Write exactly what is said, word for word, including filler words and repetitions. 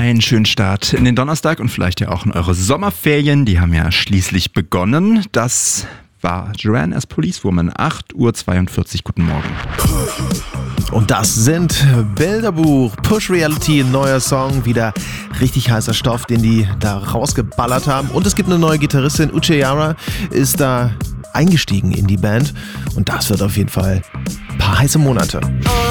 einen schönen Start in den Donnerstag und vielleicht ja auch in eure Sommerferien. Die haben ja schließlich begonnen. Das war Joanne as Policewoman, acht Uhr zweiundvierzig. Guten Morgen. Und das sind Bilderbuch, Push Reality, neuer Song, wieder richtig heißer Stoff, den die da rausgeballert haben. Und es gibt eine neue Gitarristin, Uche Yara, ist da eingestiegen in die Band. Und das wird auf jeden Fall ein paar heiße Monate.